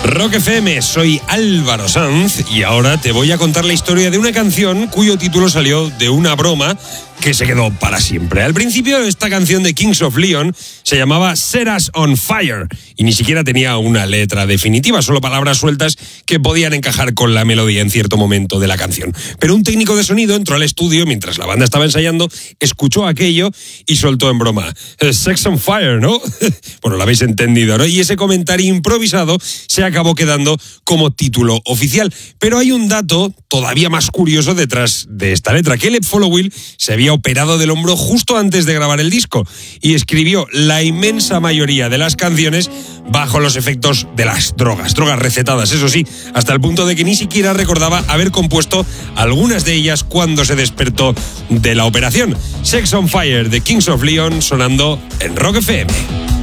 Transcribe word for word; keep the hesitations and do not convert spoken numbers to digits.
Rock F M, soy Álvaro Sanz y ahora te voy a contar la historia de una canción cuyo título salió de una broma que se quedó para siempre. Al principio, esta canción de Kings of Leon se llamaba Set Us on Fire y ni siquiera tenía una letra definitiva, solo palabras sueltas que podían encajar con la melodía en cierto momento de la canción. Pero un técnico de sonido entró al estudio mientras la banda estaba ensayando, escuchó aquello y soltó en broma: Sex on Fire, ¿no? Bueno, lo habéis entendido, ¿no? Y ese comentario improvisado se acabó quedando como título oficial. Pero hay un dato todavía más curioso detrás de esta letra. Caleb Followill se había operado del hombro justo antes de grabar el disco y escribió la inmensa mayoría de las canciones bajo los efectos de las drogas, drogas recetadas, eso sí, hasta el punto de que ni siquiera recordaba haber compuesto algunas de ellas cuando se despertó de la operación. Sex on Fire de Kings of Leon sonando en Rock F M.